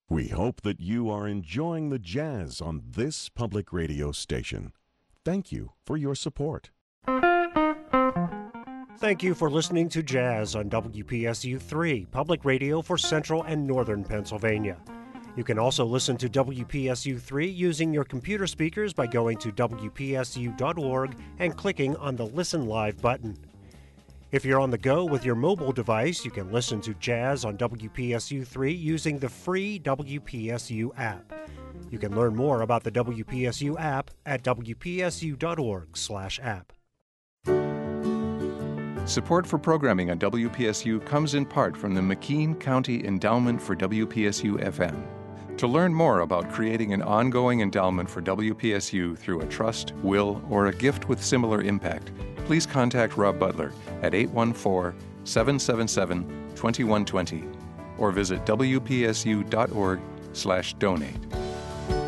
We hope that you are enjoying the jazz on this public radio station. Thank you for your support. Thank you for listening to Jazz on WPSU 3, public radio for Central and Northern Pennsylvania. You can also listen to WPSU 3 using your computer speakers by going to WPSU.org and clicking on the Listen Live button. If you're on the go with your mobile device, you can listen to Jazz on WPSU 3 using the free WPSU app. You can learn more about the WPSU app at WPSU.org/app. Support for programming on WPSU comes in part from the McKean County Endowment for WPSU-FM. To learn more about creating an ongoing endowment for WPSU through a trust, will, or a gift with similar impact, please contact Rob Butler at 814-777-2120 or visit WPSU.org/donate.